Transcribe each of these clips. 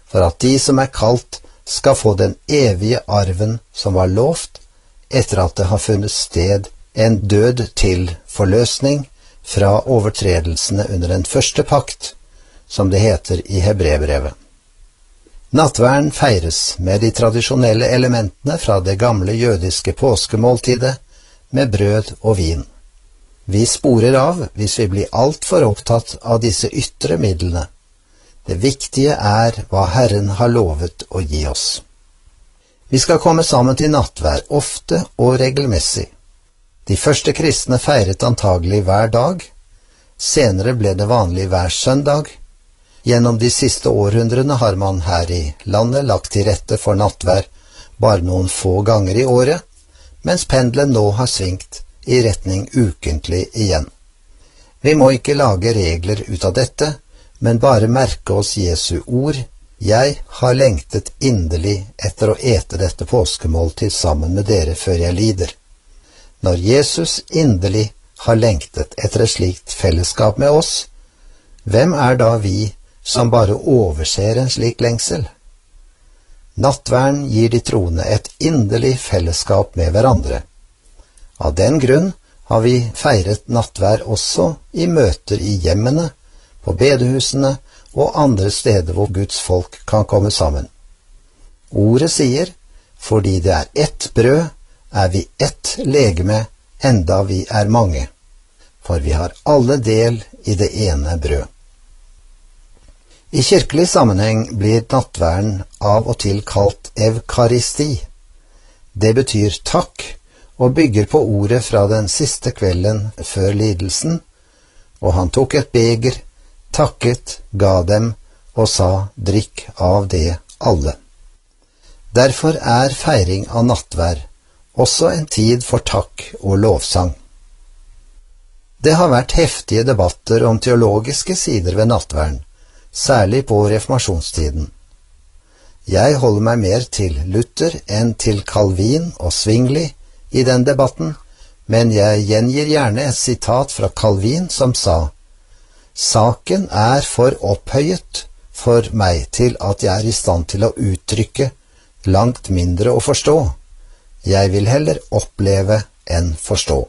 for at de som er kalt skal få den evige arven som var lovt, etter at det har funnet sted en død til forløsning fra overtredelsene under den første pakt, som det heter i Hebreerbrevet. Nattverden feires med de tradisjonelle elementene fra det gamle jødiske påskemåltidet, med brød og vin. Vi sporer av hvis vi blir alt for opptatt av disse ytre midlene. Det viktige er hva Herren har lovet å gi oss. Vi skal komme sammen til nattvær ofte og regelmessig. De første kristne feiret antagelig hver dag. Senere ble det vanlig hver søndag. Gjennom de siste århundrene har man her i landet lagt til rette for nattvær bare noen få ganger i året, mens pendelen nå har svingt i retning ukentlig igjen. Vi må ikke lage regler ut av dette, men bare merke oss Jesu ord: «Jeg har lengtet inderlig etter å ete dette påskemåltid sammen med dere før jeg lider». Når Jesus inderlig har lengtet etter et slikt fellesskap med oss, hvem er da vi som bare overser en slik lengsel? Nattverden gir de troende et inderlig fellesskap med hverandre. Av den grunn har vi feiret nattvær også i møter i hjemmene, på bedehusene og andre steder hvor Guds folk kan komme sammen. Ordet sier: fordi det er ett brød, er vi ett legeme, enda vi er mange, for vi har alle del i det ene brød. I kirkelig sammenheng blir nattverden av og til kalt evkaristi. Det betyr takk, og bygger på ordet fra den siste kvelden før lidelsen, og han tok et beger, takket, ga dem, og sa: drikk av det alle. Derfor er feiring av nattvær også en tid for takk og lovsang. Det har vært heftige debatter om teologiske sider ved nattverden, særlig på reformasjonstiden. Jeg holder meg mer til Luther enn til Calvin og Zwingli i den debatten, men jeg gjengir gjerne et sitat fra Calvin som sa: «Saken er for opphøyet for meg til at jeg er i stand til å uttrykke, langt mindre å forstå. Jeg vil heller oppleve enn forstå.»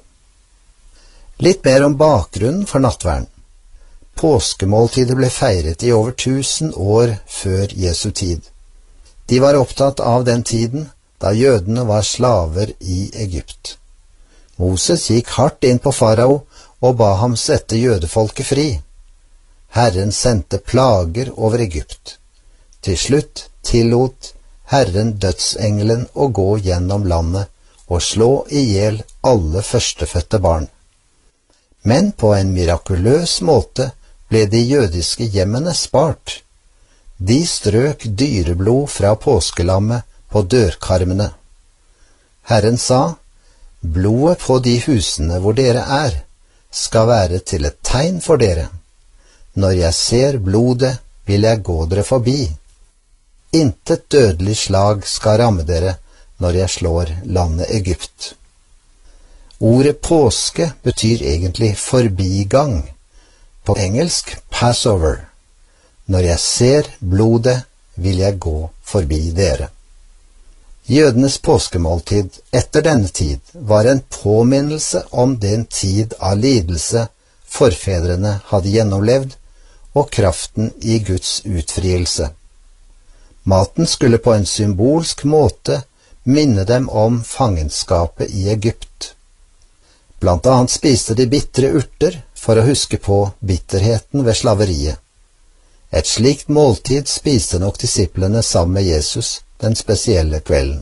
Litt mer om bakgrunnen for nattverden. Påskemåltidet ble feiret i over 1000 år før Jesu tid. De var opptatt av den tiden da jødene var slaver i Egypt. Moses gikk hardt inn på farao og ba ham sette jødefolket fri. Herren sendte plager over Egypt. Til slutt tillot Herren dødsengelen å gå gjennom landet og slå i hjel alle førstefødte barn. Men på en mirakuløs måte ble de jødiske hjemmene spart. De strøk dyreblod fra påskelammet på dørkarmene. Herren sa: «Blodet på de husene hvor dere er, skal være til et tegn for dere. Når jeg ser blodet, vil jeg gå dere forbi. Intet dødelig slag skal ramme dere når jeg slår landet Egypt.» Ordet påske betyr egentlig forbigang. På engelsk Passover. Når jeg ser blodet, vil jeg gå forbi dere. Jødenes påskemåltid etter denne tid var en påminnelse om den tid av lidelse forfedrene hadde gjennomlevd, og kraften i Guds utfrielse. Maten skulle på en symbolsk måte minne dem om fangenskapet i Egypt. Blant annet spiste de bitre urter for å huske på bitterheten ved slaveriet. Et slikt måltid spiste nok disiplene sammen med Jesus den spesielle kvelden.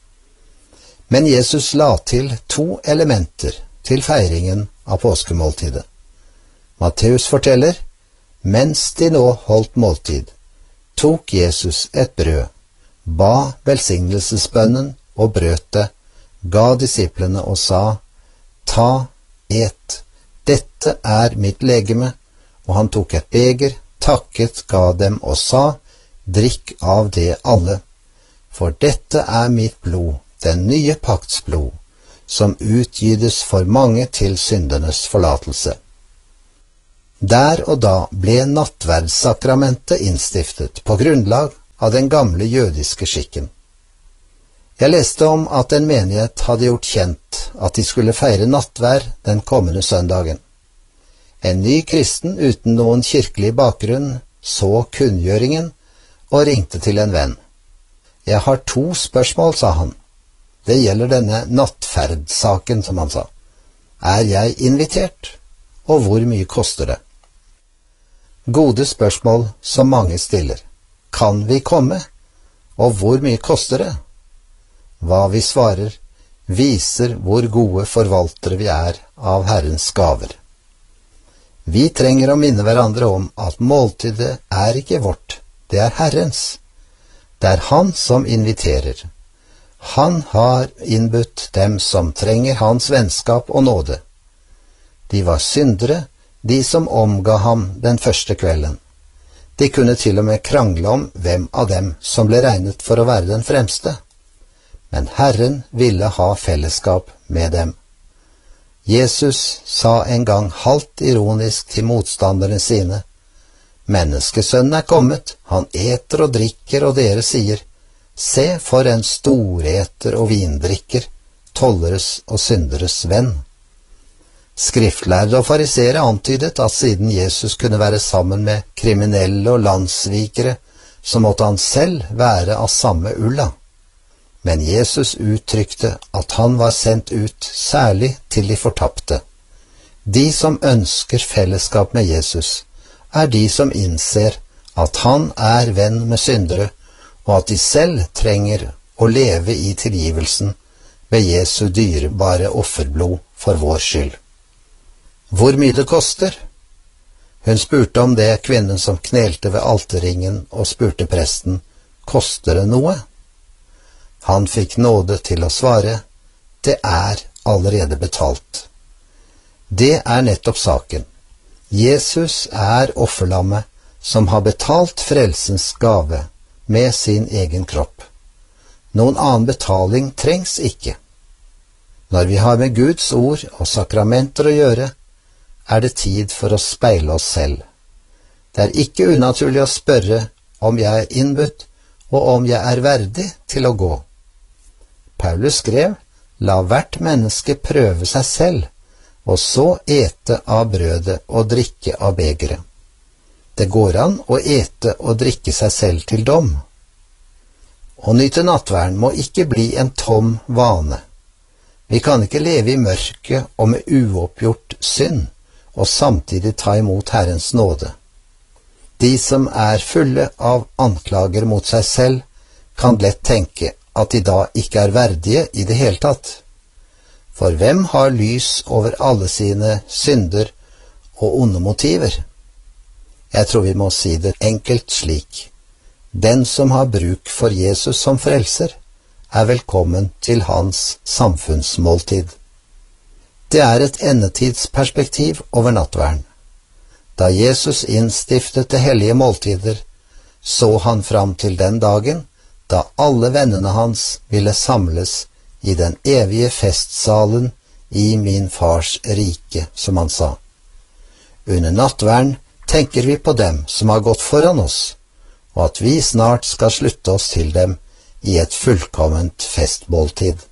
Men Jesus la til 2 elementer til feiringen av påskemåltidet. Matteus forteller: mens de nå holdt måltid, tok Jesus et brød, ba velsignelsesbønnen og brøt det, ga disiplene og sa: ta, et, dette er mitt legeme, og han tok et beger, takket, ga dem og sa: drikk av det alle, for dette er mitt blod, den nye pakts blod, som utgytes for mange til syndernes forlatelse. Der og da ble nattverdssakramentet innstiftet på grunnlag av den gamle jødiske skikken. Jeg leste om at en menighet hadde gjort kjent at de skulle feire nattvær den kommende søndagen. En ny kristen uten noen kirkelig bakgrunn så kunngjøringen og ringte til en venn. Jeg har 2 spørsmål, sa han. Det gjelder denne nattferdsaken, som han sa. Er jeg invitert, og hvor mye koster det? Gode spørsmål som mange stiller. Kan vi komme, og hvor mye koster det? Hva vi svarer, viser hvor gode forvaltere vi er av Herrens gaver. Vi trenger å minne hverandre om at måltidet er ikke vårt, det er Herrens. Det er Han som inviterer. Han har innbudt dem som trenger hans vennskap og nåde. De var syndere, de som omga ham den første kvelden. De kunne til og med krangle om hvem av dem som ble regnet for å være den fremste. Men Herren ville ha fellesskap med dem. Jesus sa en gang halvt ironisk til motstanderne sine, «Menneskesønnen er kommet, han eter og drikker, og dere sier, se for en storeter og vindrikker, tolleres og synderes venn.» Skriftlærere og farisere antydet at siden Jesus kunne være sammen med kriminelle og landssvikere, så måtte han selv være av samme ulla. Men Jesus uttrykte at han var sendt ut særlig til de fortapte. De som ønsker fellesskap med Jesus, er de som innser at han er venn med syndere, og at de selv trenger å leve i tilgivelsen ved Jesu dyrebare offerblod for vår skyld. Hvor mye det koster? Hun spurte om det, kvinnen som knelte ved alterringen, og spurte presten, koster det noe? Han fikk nåde til å svare, det er allerede betalt. Det er nettopp saken. Jesus er offerlammet som har betalt frelsens gave med sin egen kropp. Noen annen betaling trengs ikke. Når vi har med Guds ord og sakramenter å gjøre, er det tid for å speile oss selv. Det er ikke unaturlig å spørre om jeg er innbudt, og om jeg er verdig til å gå. Paulus skrev, la hvert menneske prøve seg selv, og så ete av brødet og drikke av begeret. Det går an å ete og drikke seg selv til dom. Å nyte nattverden må ikke bli en tom vane. Vi kan ikke leve i mørket og med uoppgjort synd, og samtidig ta imot Herrens nåde. De som er fulle av anklager mot seg selv, kan lett tenke at de da ikke er verdige i det hele tatt. For hvem har lys over alle sine synder og onde motiver? Jeg tror vi må si det enkelt slik. Den som har bruk for Jesus som frelser, er velkommen til hans samfunnsmåltid. Det er et endetidsperspektiv over nattverden. Da Jesus innstiftet det hellige måltider, så han fram til den dagen da alle vennene hans ville samles i den evige festsalen i min fars rike, som han sa. Under nattverden tenker vi på dem som har gått foran oss, og at vi snart skal slutte oss til dem i et fullkomment festmåltid.